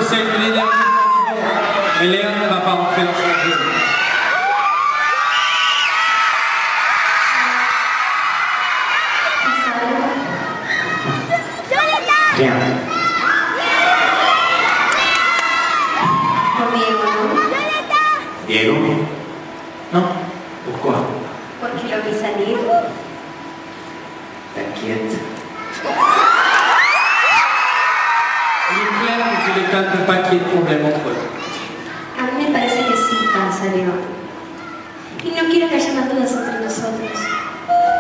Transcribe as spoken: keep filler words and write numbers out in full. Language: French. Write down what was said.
j'essaie de l'aider un peu, mais Léa ne va pas rentrer dans son jeu. Rien. Diego? Non. Pourquoi? Porque lo vi salir. T'inquiète. Il est clair que Violeta ne veut pas qu'il y ait de problème entre eux. A mí me parece que sí pasa, León. Y no quiero que haya más dudas entre nosotros.